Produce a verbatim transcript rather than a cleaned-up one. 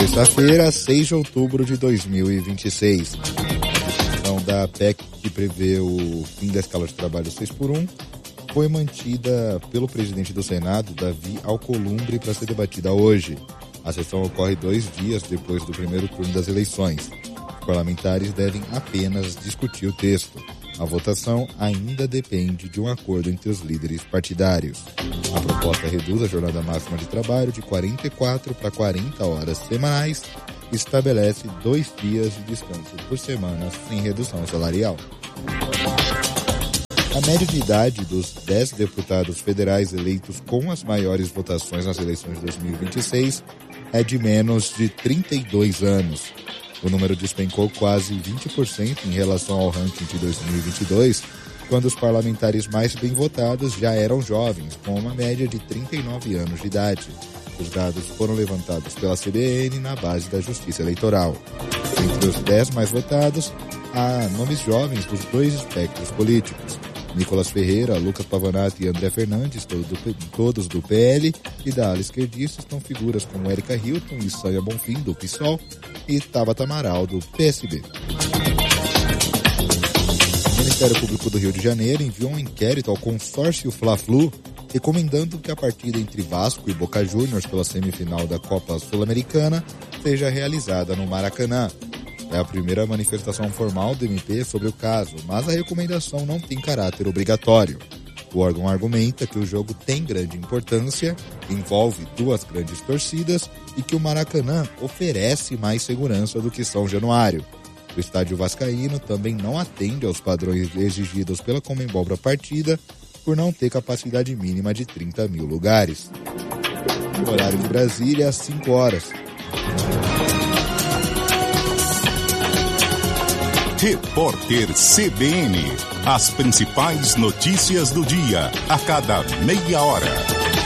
Sexta-feira, seis de outubro de dois mil e vinte e seis. Então, da P E C que prevê o fim da escala de trabalho seis por um foi mantida pelo presidente do Senado, Davi Alcolumbre, para ser debatida hoje. A sessão ocorre dois dias depois do primeiro turno das eleições. Os parlamentares devem apenas discutir o texto. A votação ainda depende de um acordo entre os líderes partidários. A proposta reduz a jornada máxima de trabalho de quarenta e quatro para quarenta horas semanais e estabelece dois dias de descanso por semana sem redução salarial. A média de idade dos dez deputados federais eleitos com as maiores votações nas eleições de dois mil e vinte e seis é de menos de trinta e dois anos. O número despencou quase vinte por cento em relação ao ranking de dois mil e vinte e dois, quando os parlamentares mais bem votados já eram jovens, com uma média de trinta e nove anos de idade. Os dados foram levantados pela C B N na base da Justiça Eleitoral. Entre os dez mais votados, há nomes jovens dos dois espectros políticos. Nicolas Ferreira, Lucas Pavanato e André Fernandes, todos do P L, e da ala esquerdista estão figuras como Érica Hilton e Sânia Bonfim, do PSOL, e Tabata Amaral, do P S B. O Ministério Público do Rio de Janeiro enviou um inquérito ao consórcio Fla-Flu, recomendando que a partida entre Vasco e Boca Juniors pela semifinal da Copa Sul-Americana seja realizada no Maracanã. É a primeira manifestação formal do M P sobre o caso, mas a recomendação não tem caráter obrigatório. O órgão argumenta que o jogo tem grande importância, envolve duas grandes torcidas e que o Maracanã oferece mais segurança do que São Januário. O estádio vascaíno também não atende aos padrões exigidos pela Conmebol para a partida, por não ter capacidade mínima de trinta mil lugares. O horário de Brasília, às cinco horas. Repórter C B N. As principais notícias do dia, a cada meia hora.